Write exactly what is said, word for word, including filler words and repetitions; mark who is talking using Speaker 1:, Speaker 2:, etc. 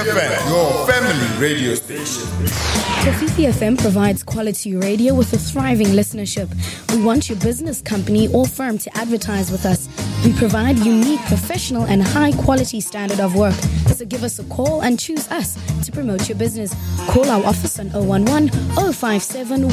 Speaker 1: F M, your family radio station.
Speaker 2: Kofifi F M provides quality radio with a thriving listenership. We want your business, company, or firm to advertise with us. We provide unique, professional, and high-quality standard of work. So give us a call and choose us to promote your business. Call our office on zero one one, zero five seven